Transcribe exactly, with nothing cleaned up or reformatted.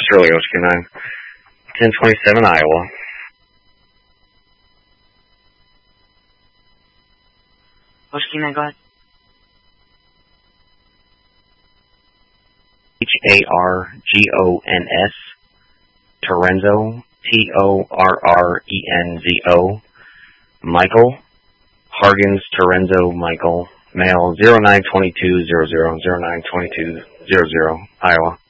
Shirley Oshki nine. ten twenty-seven, Iowa. Oshki nine, go ahead. H A R G O N S. Torenzo. T O R R E N Z O. Michael. Hargens Torenzo Michael. Male zero nine two two zero zero zero nine two two zero zero, Iowa.